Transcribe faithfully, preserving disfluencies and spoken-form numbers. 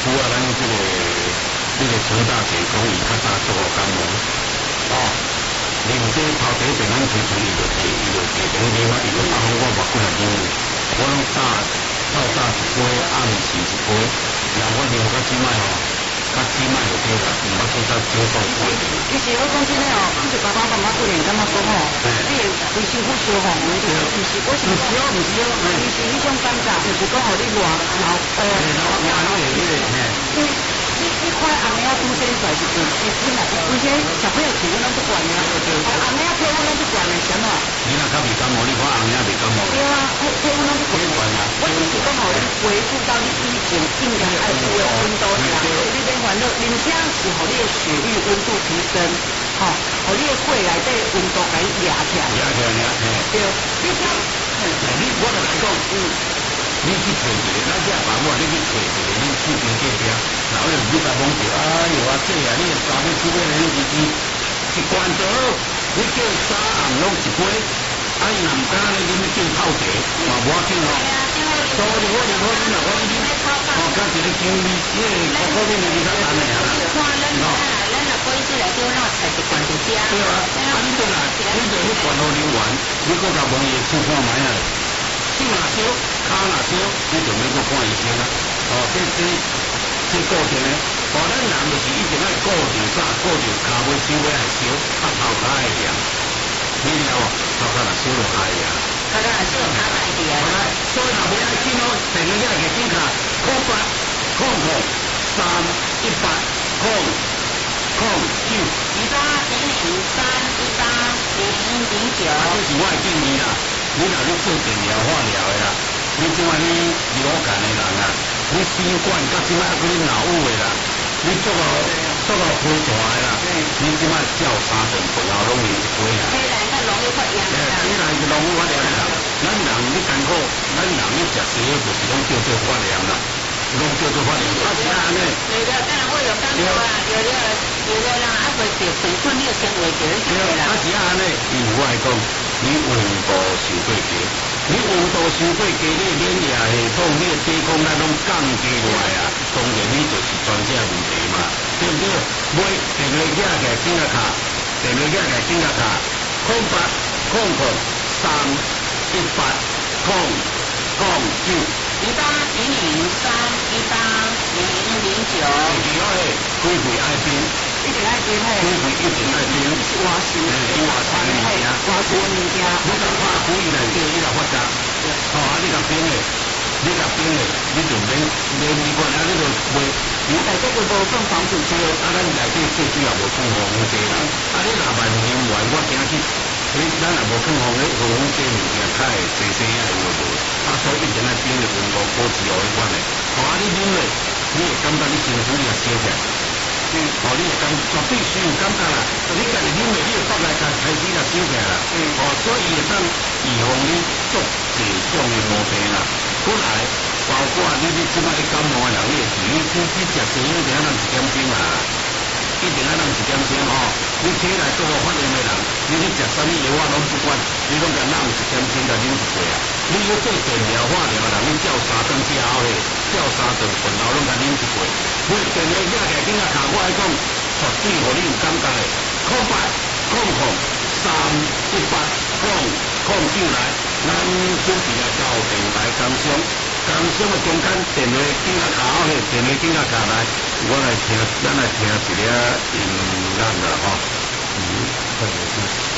除了咱这个这个陈大姐讲伊较早做过感冒，哦，啉这头第一遍咱推出伊就提伊就提等于我伊就讲我目几啊斤，我拢早早早一杯，暗时一杯，然后我啉到即摆吼。较即摆就对啦，毋捌做到少数杯。 其实我讲真诶哦，其实爸爸妈妈个人感觉讲吼，你会维生素消防的，毋是我是毋是哦，毋是哦， 伊是迄种感觉，就是讲互你热老呃老老老的迄个嘿。 因为你你看红妹仔拄生出来是最基本啦，而且小朋友体温拢不管的，红妹仔体温拢不管的，什么？ 你若较袂感冒，你看红妹仔袂感冒。 对啊，体体温拢不管啊。我只是讲互你恢复到你以前应该爱有的温度啦，你免烦恼，而且是互你的血液温度提升，吼，互你的血内底温度甲伊压起来。 压起来，嘿。 对，你听， 你我就来讲，嗯，你去找一个，咱这爸母你去找一个，你厝边隔壁，然后你甲讲着，哎呦啊，这啊，你查某厝边的你是一罐茶，你叫三暗拢一杯，啊，伊若毋敢咧，你叫泡茶，嘛无要紧哦。所以我就我你若我你，哦，加一个姜味，因为各方面的你较难的啊。 看咱啊，咱若过去来叫咱菜一罐就食。 对啊，啊你对啦，你就去罐头啉完，你搁甲问伊厝看卖啊，手若烧，骹若烧，你就免搁看医生啊。哦，这这这固定的，哦，咱人就是一定爱顾着啥，顾着骹尾手尾爱烧，啊头骹爱凉，你了哦，头骹若烧就爱凉。 头壳若烧骹爱凉。 所以若袂爱紧哦，电话仔个紧卡，空八空空三一八空空九。 一八零零三一八零零九。 啊，这是我的建议啦。你若你做电疗、化疗的啦，你即摆你流感的人啊，你新冠到即摆嗰啲脑雾的啦，你做个做个灰大的啦，你即摆照三顿饭后拢会灰啊。 体内较容易发炎啦。体内是容易发炎啦。咱人你艰苦，咱人你食西药就是拢叫做发炎啦，拢叫做发炎。啊是安尼。 对了，当然我有感觉啊，有了有了人啊，袂着成困，你生活着对啦。 啊是安尼，因为我来讲。你温度受过低，你温度受过低，你免疫系统、你的抵抗力拢降低落来啊，当然你就是全这问题嘛，对不对？买电话寄起来紧啊卡，电话寄起来紧啊卡，空八空空三一八空空九， 一八零零三一八零零九。 记好诶，几岁爱冰？ 一定爱冰嘿， 几岁一定爱冰。 是外省的， 外省的物件， 外省的物件。 你甲拍开伊内底，伊若发芽，哦，啊，你甲冰诶，你甲冰诶，你就免免你看啊，你就袂， 你内底就无放防腐剂， 啊，咱内底最主要无放防腐剂啦。啊，你若万年外，我惊去，你咱若无放防腐防腐剂物件，较会生生啊有无？啊，所以一定爱冰诶温度保持好迄款诶。哦，啊，你啉咧，你会感觉你身躯也烧起来。嗯，哦，你会感绝对是有感觉啦。你家己啉咧，你会腹内开开始也烧起来啦。嗯，哦，所以会当预防你足侪种诶毛病啦。本来包括你你即摆你感冒诶人，你会注意，你你食西药一定要让一点钟啊，一定要让一点钟吼。你体内做发炎诶人，你去食啥物药我拢不管，你拢甲让一点钟甲啉一过啊。你要做电疗化疗诶人，你照三顿之后诶，照三顿饭后拢甲啉一过。每电话寄起来紧啊卡，我来讲，绝对互你有感觉诶。空八空空三一八空空九来，咱准备来到电台工商，工商诶中间电话紧啊卡好嘿，电话紧啊卡来，我来听，咱来听一个音乐啦吼。嗯，快点。